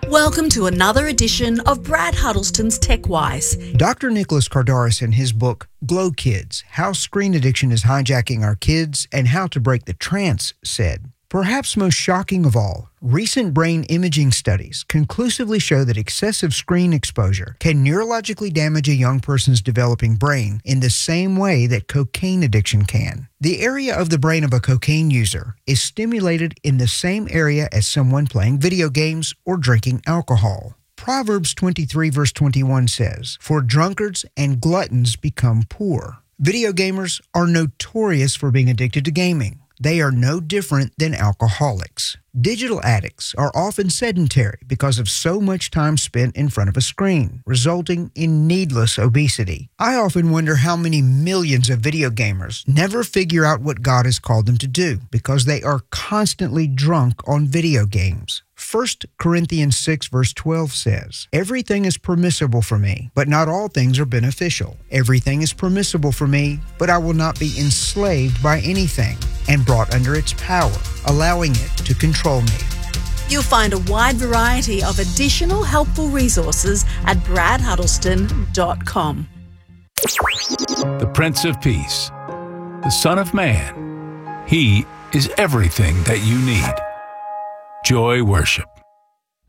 Welcome to another edition of Brad Huddleston's TechWise. Dr. Nicholas Kardaras, in his book, Glow Kids, How Screen Addiction is Hijacking Our Kids and How to Break the Trance, said, perhaps most shocking of all, recent brain imaging studies conclusively show that excessive screen exposure can neurologically damage a young person's developing brain in the same way that cocaine addiction can. The area of the brain of a cocaine user is stimulated in the same area as someone playing video games or drinking alcohol. Proverbs 23 verse 21 says, "For drunkards and gluttons become poor." Video gamers are notorious for being addicted to gaming. They are no different than alcoholics. Digital addicts are often sedentary because of so much time spent in front of a screen, resulting in needless obesity. I often wonder how many millions of video gamers never figure out what God has called them to do because they are constantly drunk on video games. 1 Corinthians 6 verse 12 says, "Everything is permissible for me, but not all things are beneficial. Everything is permissible for me, but I will not be enslaved by anything and brought under its power, allowing it to control me." You'll find a wide variety of additional helpful resources at bradhuddleston.com. The Prince of Peace, the Son of Man. He is everything that you need. Joy Worship.